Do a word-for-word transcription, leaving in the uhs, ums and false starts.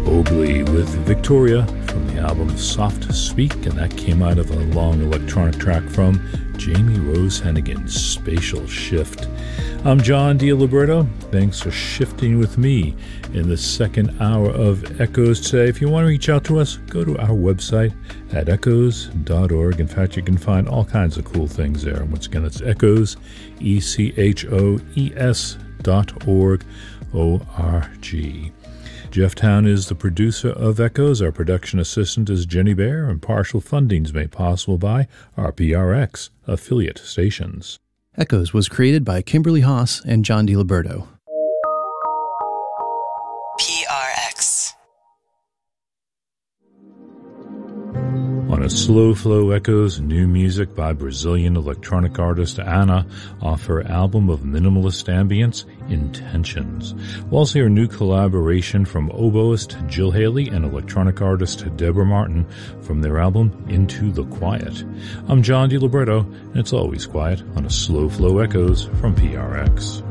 Oakley with Victoria from the album Soft Speak, and that came out of a long electronic track from Jamie Rose Hennigan's Spatial Shift. I'm John DiLiberto. Thanks for shifting with me in the second hour of Echoes today. If you want to reach out to us, go to our website at echoes dot org. In fact, you can find all kinds of cool things there. Once again, it's echoes, E C H O E S dot org, O R G. Jeff Town is the producer of Echoes. Our production assistant is Jenny Bear, and partial funding is made possible by R P R X affiliate stations. Echoes was created by Kimberly Haas and John DiLiberto. P R X. On a Slow Flow Echoes, new music by Brazilian electronic artist Ana off her album of minimalist ambience, Intentions. We'll also hear a new collaboration from oboist Jill Haley and electronic artist Deborah Martin from their album Into the Quiet. I'm John DiLiberto, and it's always quiet on a Slow Flow Echoes from P R X.